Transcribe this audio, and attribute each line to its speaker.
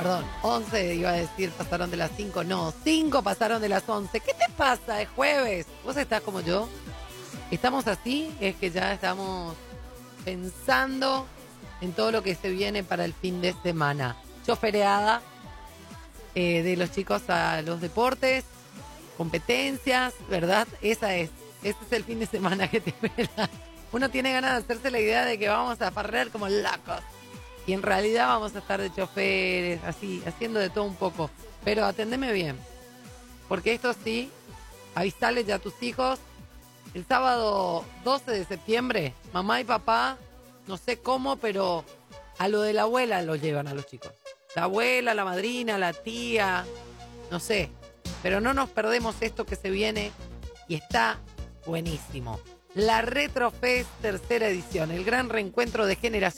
Speaker 1: Perdón, 11 iba a decir, pasaron de las 5. No, 5 pasaron de las 11. ¿Qué te pasa? Es jueves. ¿Vos estás como yo? ¿Estamos así? Es que ya estamos pensando en todo lo que se viene para el fin de semana. Chofereada de los chicos a los deportes, competencias, ¿verdad? Ese es el fin de semana que te espera. Uno tiene ganas de hacerse la idea de que vamos a farrear como locos. Y en realidad vamos a estar de choferes, así, haciendo de todo un poco. Pero atendeme bien. Porque esto sí, avisale ya a tus hijos. El sábado 12 de septiembre, mamá y papá, no sé cómo, pero a lo de la abuela lo llevan a los chicos. La abuela, la madrina, la tía, no sé. Pero no nos perdemos esto que se viene y está buenísimo. La Retrofest tercera edición, el gran reencuentro de generaciones.